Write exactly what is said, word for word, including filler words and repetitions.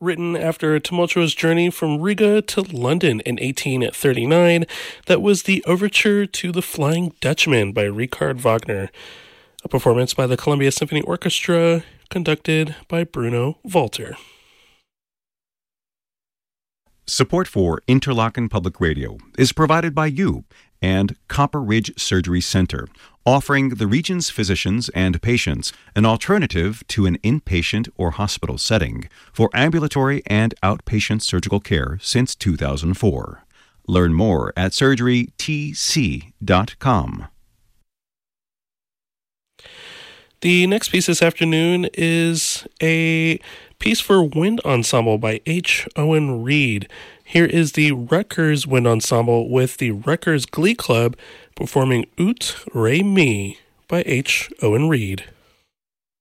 Written after a tumultuous journey from Riga to London in eighteen thirty-nine, that was the Overture to the Flying Dutchman by Richard Wagner, a performance by the Columbia Symphony Orchestra, conducted by Bruno Walter. Support for Interlochen Public Radio is provided by you and Copper Ridge Surgery Center, offering the region's physicians and patients an alternative to an inpatient or hospital setting for ambulatory and outpatient surgical care since two thousand four. Learn more at surgery t c dot com. The next piece this afternoon is a piece for wind ensemble by H. Owen Reed. Here is the Rutgers Wind Ensemble with the Rutgers Glee Club performing Ut Re Mi by H. Owen Reed.